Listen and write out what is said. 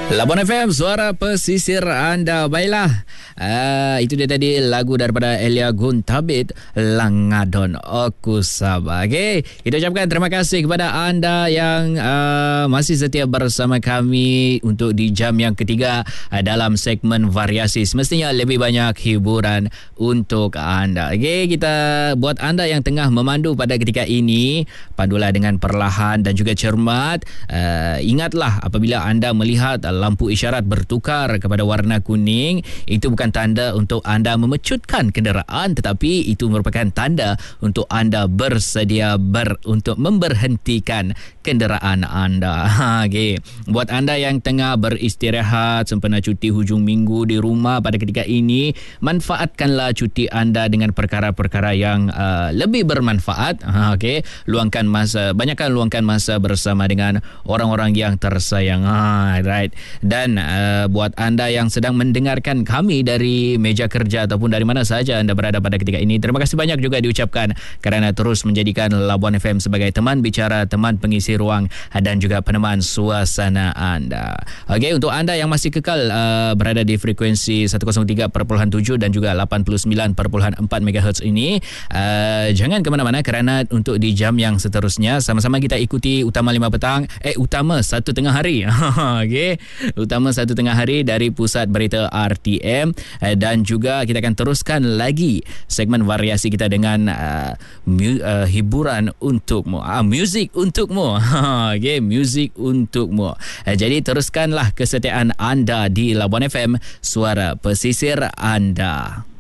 Labuan FM, suara pesisir anda. Baiklah, itu dia tadi lagu daripada Elia Guntabit, Langadon Aku Sabah. Okay, kita ucapkan terima kasih kepada anda yang masih setia bersama kami untuk di jam yang ketiga dalam segmen variasi. Semestinya lebih banyak hiburan untuk anda. Okay, kita buat anda yang tengah memandu pada ketika ini, pandulah dengan perlahan dan juga cermat. Ingatlah, apabila anda melihat lampu isyarat bertukar kepada warna kuning, itu bukan tanda untuk anda memecutkan kenderaan, tetapi itu merupakan tanda untuk anda bersedia untuk memberhentikan kenderaan anda. Okay. Buat anda yang tengah beristirahat sempena cuti hujung minggu di rumah pada ketika ini, manfaatkanlah cuti anda dengan perkara-perkara yang lebih bermanfaat. Okay. Banyakkan luangkan masa bersama dengan orang-orang yang tersayang. Right. Dan buat anda yang sedang mendengarkan kami dari meja kerja ataupun dari mana sahaja anda berada pada ketika ini, terima kasih banyak juga diucapkan kerana terus menjadikan Labuan FM sebagai teman bicara, teman pengisi ruang dan juga peneman suasana anda. Okey, untuk anda yang masih kekal berada di frekuensi 103.7 dan juga 89.4 MHz ini, jangan ke mana-mana kerana untuk di jam yang seterusnya sama-sama kita ikuti Utama 5 petang, Utama 1 tengah hari. Okey, Utama 1 tengah hari dari Pusat Berita RTM, dan juga kita akan teruskan lagi segmen variasi kita dengan hiburan untukmu, muzik untukmu. Okay, muzik untukmu. Jadi teruskanlah kesetiaan anda di Labuan FM, suara pesisir anda.